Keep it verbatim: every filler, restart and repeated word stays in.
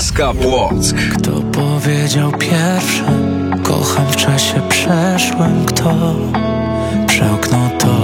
S K Płock. Kto powiedział pierwszy? Kocham w czasie przeszłym. Kto przełknął to,